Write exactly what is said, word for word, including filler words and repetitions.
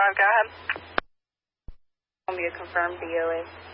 five, go ahead. Columbia confirmed B O A.